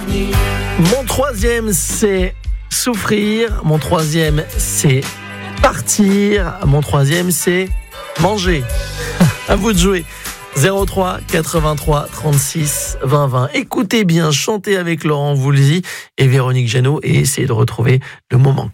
Mon troisième, c'est souffrir. Mon troisième, c'est partir. Mon troisième, c'est manger. À vous de jouer. 03 83 36 20 20. Écoutez bien, chantez avec Laurent Voulzy et Véronique Jeannot et essayez de retrouver le moment.